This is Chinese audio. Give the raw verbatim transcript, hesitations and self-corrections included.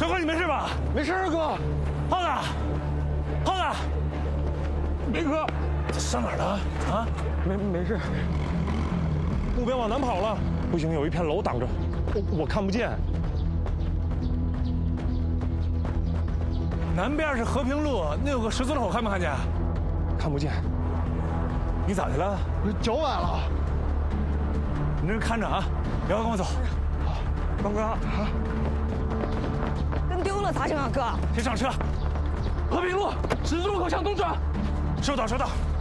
小哥，你没事吧？ 没事，哥。 耗子，耗子， 梅哥， 这上哪儿了？啊？ 没没事。目标往南跑了。不行，有一片楼挡着，我我看不见。 南边是和平路，那有个十字路口，看没看见？ 看不见。 你咋的了？ 脚崴了。 你这看着啊，不要跟我走。 好，刚哥啊。 跟丢了咋整啊，哥？ 先上车。和平路十字路口向东转。收到，收到。